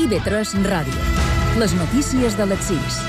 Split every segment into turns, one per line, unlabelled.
IB3 Ràdio. Les notícies de les 6.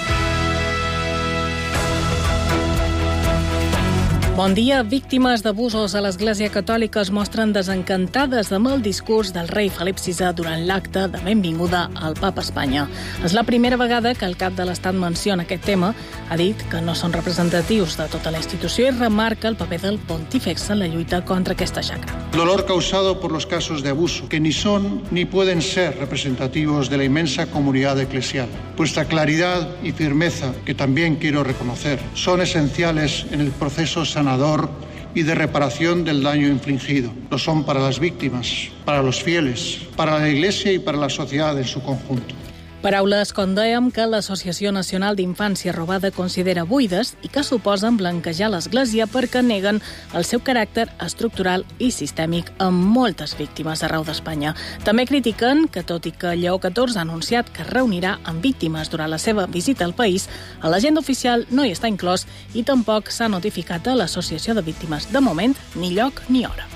Bon dia. Víctimes d'abusos a l'Església Catòlica es mostren desencantades amb el discurs del rei Felip VI durant l'acte de benvinguda al Papa Espanya. És la primera vegada que el cap de l'Estat menciona aquest tema. Ha dit que no són representatius de tota la institució i remarca el paper del pontífex en la lluita contra aquesta xacra.
El dolor causado por los casos de abuso, que ni son ni pueden ser representativos de la inmensa comunidad eclesial. Vuestra claridad y firmeza, que también quiero reconocer, son esenciales en el proceso sanador y de reparación del daño infligido. Lo son para las víctimas, para los fieles, para la Iglesia y para la sociedad en su conjunto.
Paraules, com dèiem, que l'Associació Nacional d'Infància Robada considera buides i que suposen blanquejar l'Església perquè neguen el seu caràcter estructural i sistèmic amb moltes víctimes arreu d'Espanya. També critiquen que, tot i que Lleó XIV ha anunciat que es reunirà amb víctimes durant la seva visita al país, a l'agenda oficial no hi està inclòs i tampoc s'ha notificat a l'Associació de Víctimes de moment ni lloc ni hora.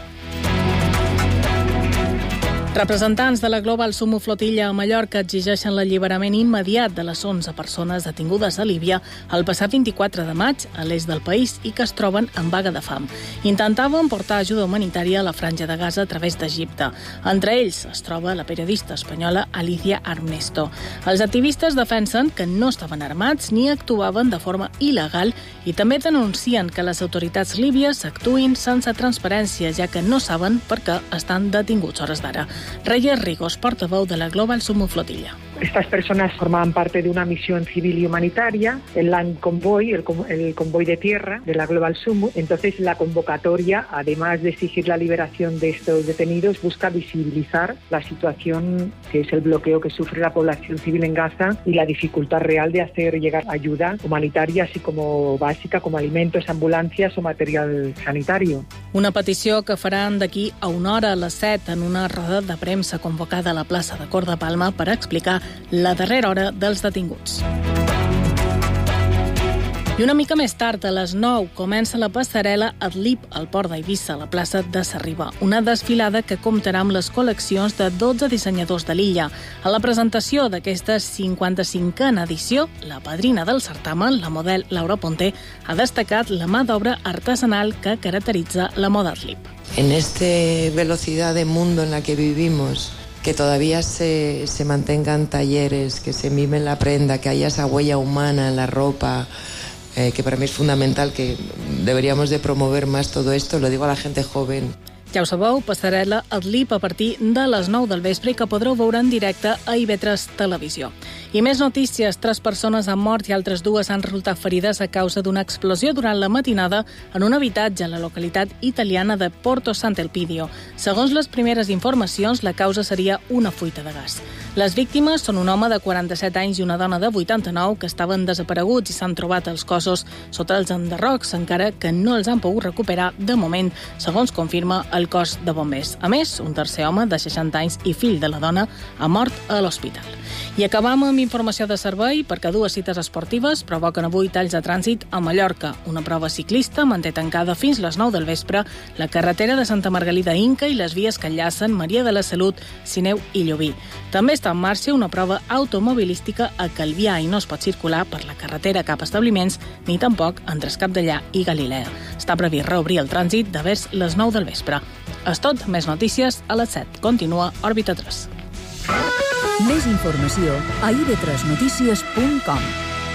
Representants de la Global Sumo Flotilla a Mallorca exigeixen l'alliberament immediat de les 11 persones detingudes a Líbia el passat 24 de maig a l'est del país i que es troben en vaga de fam. Intentaven portar ajuda humanitària a la Franja de Gaza a través d'Egipte. Entre ells es troba la periodista espanyola Alicia Armesto. Els activistes defensen que no estaven armats ni actuaven de forma il·legal i també denuncien que les autoritats líbies actuïn sense transparència, ja que no saben per què estan detinguts hores d'ara. Reyes Rigos, portavoz de la Global Sumo Flotilla.
Estas personas formaban parte de una misión civil y humanitaria, el Land Convoy, el convoy de tierra de la Global Sumo. Entonces, la convocatoria, además de exigir la liberación de estos detenidos, busca visibilizar la situación que es el bloqueo que sufre la población civil en Gaza y la dificultad real de hacer llegar ayuda humanitaria, así como básica, como alimentos, ambulancias o material sanitario.
Una petició que faran d'aquí a una hora a les 7 en una roda de premsa convocada a la plaça de Cor de Palma per explicar la darrera hora dels detinguts. I una mica més tard, a les 9, comença la passarel·la Adlib al port d'Eivissa, a la plaça de Sarriba. Una desfilada que comptarà amb les col·leccions de 12 dissenyadors de l'illa. A la presentació d'aquesta 55a edició, la padrina del certamen, la model Laura Ponté, ha destacat la mà d'obra artesanal que caracteritza la moda Adlib.
En esta velocidad de mundo en la que vivimos, que todavía se mantengan talleres, que se mime la prenda, que haya esa huella humana en la ropa, que para mí es fundamental, que deberíamos de promover más todo esto, lo digo a la gente joven.
Ja ho sabeu, passarel·la Adlib a partir de les 9 del vespre que podreu veure en directe a IB3 Televisió. I més notícies. 3 persones han mort i altres 2 han resultat ferides a causa d'una explosió durant la matinada en un habitatge a la localitat italiana de Porto Sant'Elpidio. Segons les primeres informacions, la causa seria una fuita de gas. Les víctimes són un home de 47 anys i una dona de 89 que estaven desapareguts i s'han trobat els cossos sota els enderrocs, encara que no els han pogut recuperar de moment, segons confirma el cos de bombers. A més, un tercer home de 60 anys i fill de la dona ha mort a l'hospital. I acabam amb informació de servei perquè 2 cites esportives provoquen avui talls de trànsit a Mallorca. Una prova ciclista manté tancada fins les 9 del vespre la carretera de Santa Margalida Inca i les vies que enllacen Maria de la Salut, Sineu i Llubí. També està en marxa una prova automobilística a Calvià i no es pot circular per la carretera cap a establiments ni tampoc entre Escapdellà i Galilea. Està previst reobrir el trànsit de vers les 9 del vespre. És tot, més notícies a les 7. Continua Òrbita 3.
Més informació a ib3notícies.com.